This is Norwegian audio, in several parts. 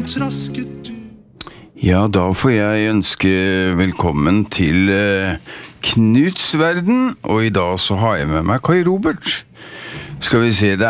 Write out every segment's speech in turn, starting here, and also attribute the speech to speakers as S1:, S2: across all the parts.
S1: trasket du.
S2: Ja, da får jeg ønske velkommen til Knuts verden, og i dag så har jeg med meg Kai Robert. Skal vi se,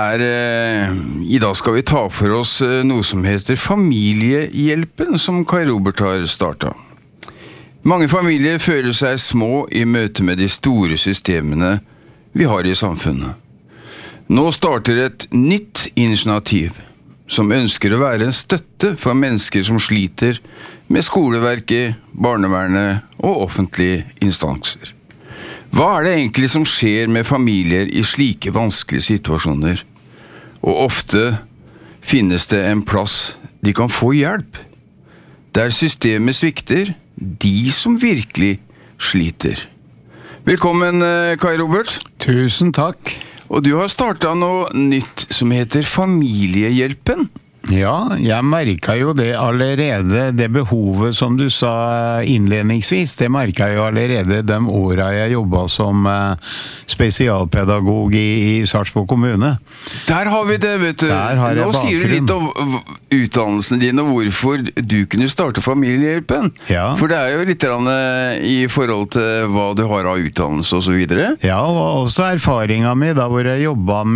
S2: i dag skal vi ta for oss noe som heter Familiehjelpen, som Kai Robert har startet. Mange familier føler seg små i møte med de store systemene vi har i samfunnet. Nå starter et nytt initiativ, som ønsker å være en støtte for mennesker som sliter med skoleverket, barnevernet og offentlige instanser. Hva det egentlig som skjer med familier i slike vanskelige situasjoner? Og ofte finnes det en plass de kan få hjelp, der systemet svikter de som virkelig sliter. Velkommen, Kai Robert.
S3: Tusen takk.
S2: Og du har startet noe nytt som heter Familiehjelpen.
S3: Ja, jeg merket jo det allerede, det behovet som du sa innledningsvis, det merket jeg jo allerede de årene jeg jobbet som spesialpedagog i Sarpsborg kommune. Der
S2: har vi det, vet du. Nå sier du litt om utdannelsen din og hvorfor du kunne starte Familiehjelpen.
S3: Ja.
S2: For det jo litt i forhold til hva du har av utdannelse og så videre.
S3: Ja, og også erfaringen min da hvor jeg jobbet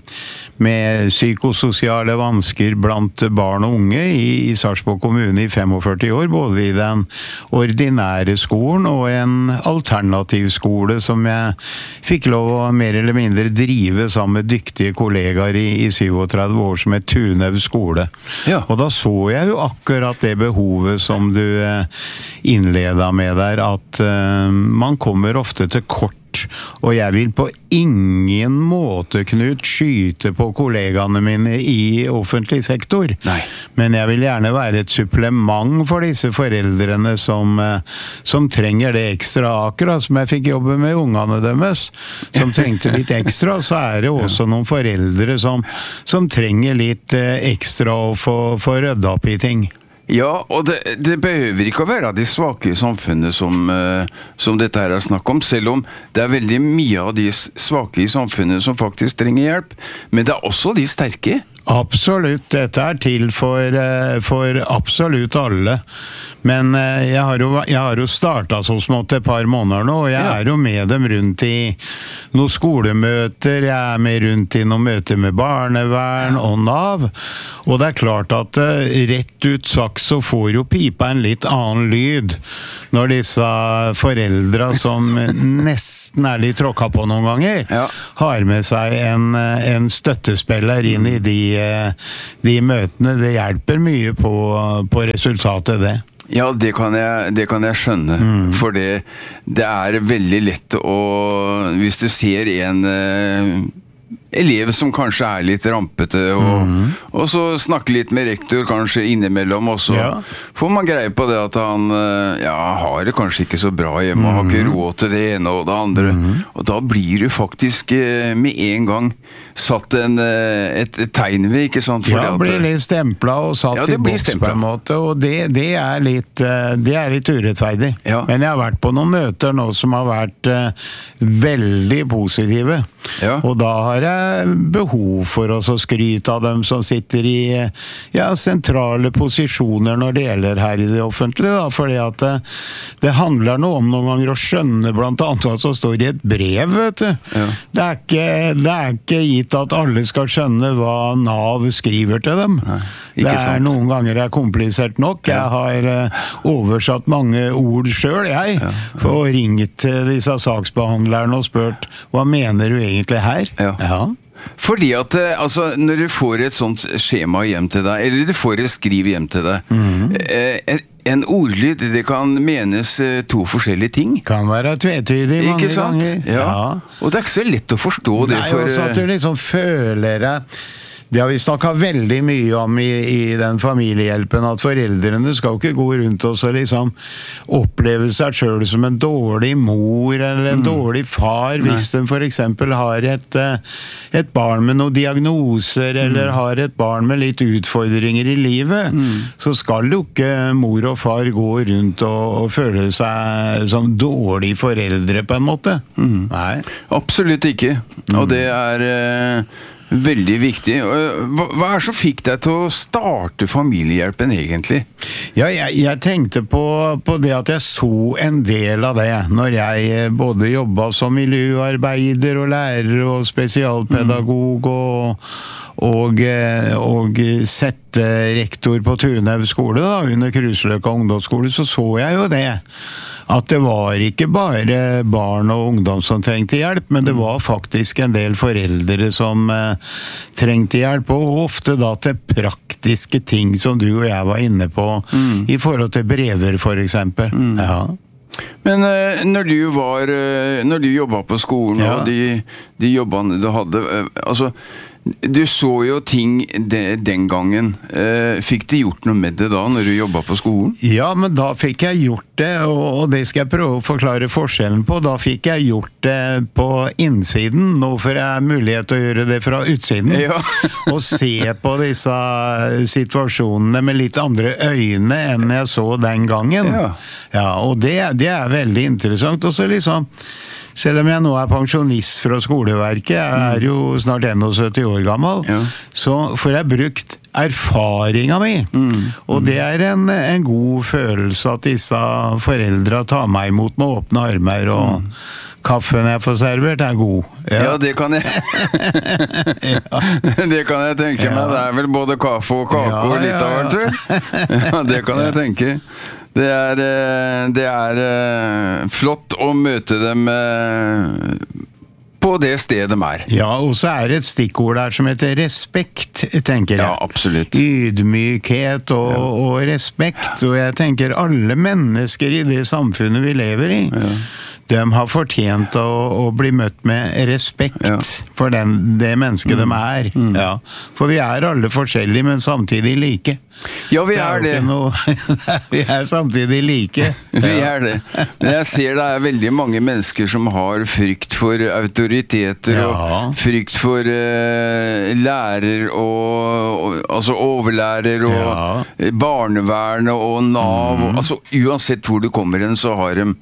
S3: med psykososiale vansker blant barn og unge i Sarpsborg kommune i 45 år, både i den ordinære skolen og en alternativ skole som jeg fikk lov å mer eller mindre drive sammen med dyktige kollegaer i 37 år som et Tunev skole.
S2: Ja.
S3: Og da så jeg jo akkurat det behovet som du innledet med der, at man kommer ofte til kort. Og jeg vil på ingen måte, Knut, skyte på kollegaene mine i offentlig sektor.
S2: Nei.
S3: Men jeg vil gjerne være et supplement for disse foreldrene som trenger det ekstra, akkurat som jeg fikk jobbe med ungene deres, som trengte litt ekstra, så det også noen foreldre som trenger litt ekstra å få ryddet opp i ting.
S2: Ja, og det behøver ikke å være de svake i samfunnet som dette her snakk om, selv om det veldig mye av de svake i samfunnet som faktisk trenger hjelp, men det også de sterke.
S3: Absolutt, dette til for absolutt alle. Men jeg har jo startet så smått et par måneder nå, og jeg jo med dem rundt i noen skolemøter, jeg med rundt i noen møter med barnevern og NAV, og det klart at rett ut sagt så får jo pipa en litt annen lyd når disse foreldre som nesten litt tråkket på noen ganger, har med seg en støttespiller inn i de møtene. Det hjelper mye på resultatet det.
S2: Ja, det kan jeg skjønne, for det veldig lett å, hvis du ser en elev som kanskje litt rampete, og så snakke litt med rektor kanskje innimellom, og så får man greie på det at han har det kanskje ikke så bra hjemme, og har ikke råd til det ene og det andre, og da blir du faktisk med en gang satt et tegn ved, ikke sant?
S3: Ja, blir litt stemplet og satt i boks på en måte, og det litt urettferdig.
S2: Ja.
S3: Men jeg har vært på noen møter nå som har vært veldig positive, og da har jeg behov for å skryte av dem som sitter i sentrale posisjoner når det gjelder her i det offentlige, da, fordi at det handler noe om noen ganger å skjønne blant annet hva som står i et brev, vet du.
S2: Ja.
S3: Det ikke gitt at alle skal skjønne hva NAV skriver til dem.
S2: Nei,
S3: det
S2: sant.
S3: Noen ganger komplisert nok. Jeg har oversatt mange ord selv, for å ringe til disse saksbehandlerne og spurt, hva mener du egentlig her?
S2: Ja. Fordi at når du får et sånt skjema hjem til deg, eller du får et skriv hjem til deg, en ordlyd, det kan menes to forskjellige ting.
S3: Kan være tvetydig mange
S2: ikke sant?
S3: Ganger.
S2: Ja. Og det ikke så lett å forstå det.
S3: Nei, også at du liksom føler deg. Det har vi snakket veldig mye om i den familiehjelpen, at foreldrene skal ikke gå rundt og så liksom oppleve seg selv som en dårlig mor eller en dårlig far, hvis de for eksempel har et barn med noen diagnoser, eller har et barn med litt utfordringer i livet, så skal jo ikke mor og far gå rundt og føle seg som dårlige foreldre på en måte. Nei.
S2: Absolutt ikke. Og det Veldig viktig. Hva det som fikk deg til å starte Familiehjelpen egentlig?
S3: Ja, jeg tenkte på det at jeg så en del av det når jeg både jobbet som miljøarbeider og lærer og spesialpedagog og sette rektor på Tunhaug skole da, under Kruseløkka ungdomsskole, så jeg jo det. At det var ikke bare barn og ungdom som trengte hjelp, men det var faktisk en del foreldre som trengte hjelp, og ofte da til praktiske ting som du og jeg var inne på, i forhold til brever for eksempel. Ja.
S2: Men når du jobbet på skolen, og de jobbene du hadde, altså, du så jo ting den gangen. Fikk du gjort noe med det da, når du jobbet på skolen? Ja, men da fikk jeg gjort det, og det skal jeg prøve å forklare forskjellen på. Da fikk jeg gjort det på innsiden, nå får jeg mulighet til å gjøre det fra utsiden. Ja. Og se på disse situasjonene med litt andre øyne enn jeg så den gangen. Ja, og det veldig interessant. Og så liksom, selv om jeg nå pensjonist fra skoleverket, jeg jo snart 71 år gammel, så får jeg brukt erfaringen min. Og det en god følelse at disse foreldre tar meg imot med åpne armer, og kaffen jeg får servert god. Ja, det kan jeg. Det kan jeg tenke meg. Det vel både kaffe og kake og litt av hvert, tror jeg. Ja, det kan jeg tenke. Det flott å møte dem på det stedet de Ja, og så det et stikkord der som heter respekt, tenker jeg. Ja, absolutt. Ydmykhet og respekt, og jeg tenker alle mennesker i det samfunnet vi lever i, de har fortjent å bli møtt med respekt for det mennesket de Ja. For vi alle forskjellige, men samtidig like. Ja, vi det. Vi samtidig like. Vi det. Men jeg ser det veldig mange mennesker som har frykt for autoriteter, og frykt for lærer og altså overlærer og barnevern og NAV. Altså, uansett hvor du kommer hen, så har de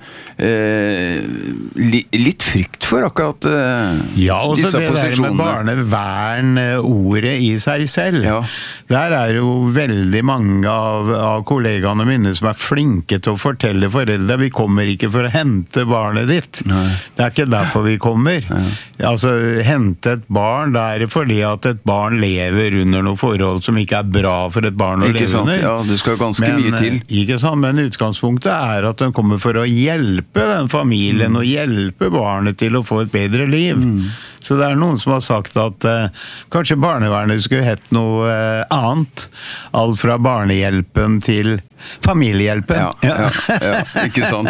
S2: litt frykt for akkurat disse posisjonene. Det der med barnevern, ordet i seg selv, der jo veldig mange av kollegaene mine som flinke til å fortelle foreldre, vi kommer ikke for å hente barnet ditt. Det ikke derfor vi kommer. Altså, hente et barn, det fordi at et barn lever under noen forhold som ikke bra for et barn å leve under. Ja, det skal ganske mye til. Ikke sant, men utgangspunktet at de kommer for å hjelpe den familien og hjelpe barnet til å få et bedre liv. Så det noen som har sagt at kanskje barnevernet skulle hett noe annet. Alt fra barnehjelpen til familiehjelpen. Ja, ikke sant?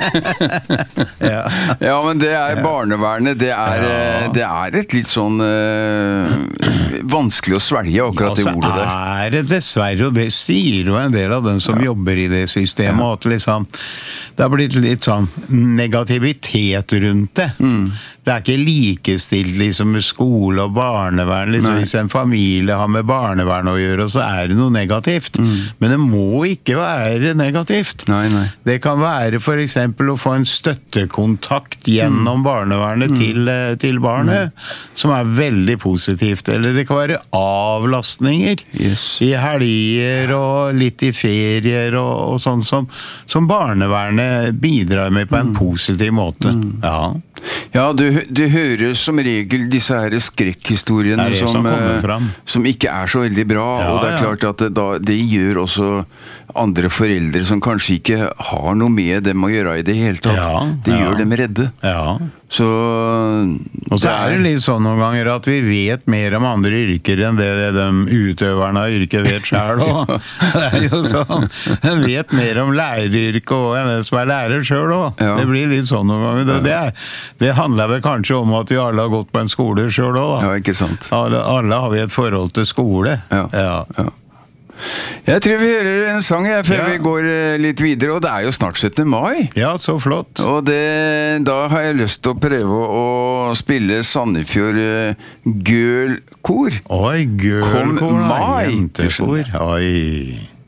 S2: Ja, men det barnevernet, det et litt sånn vanskelig å svelge akkurat det ordet der. Det dessverre, og det sier jo en del av dem som jobber i det systemet, at liksom, det har blitt litt sånn negativitet rundt det. Det ikke likestilt liksom med skole og barnevern. Liksom, hvis en familie har med barnevern å gjøre, så det noe negativt. Men det må ikke være negativt. Nei. Det kan være for eksempel å få en støttekontakt gjennom barnevernet til barnet, som veldig positivt. Eller det kan være avlastninger i helger og litt i ferier og sånn som barnevernet bidrar med på en positiv måte. Ja, du hører som regel disse her skrekkhistoriene som ikke så veldig bra, og det klart at det gjør også andre foreldre som kanskje ikke har noe med dem å gjøre i det hele tatt. Det gjør dem redde. Så, og så det litt sånn noen ganger at vi vet mer om andre yrker enn det de utøverne av yrket vet selv også. Det jo sånn. De vet mer om læreryrket også enn det som lærer selv også. Det blir litt sånn noen ganger. Det handler vel kanskje om at vi alle har gått på en skole selv også. Ja, ikke sant. Alle har vi et forhold til skole. Ja. Jeg tror vi hører en sang før vi går litt videre, og det jo snart 17. mai. Ja, så flott. Og da har jeg lyst til å prøve å spille Sandefjord Girl-kor. Oi, girl-kor, jentekor. Oi.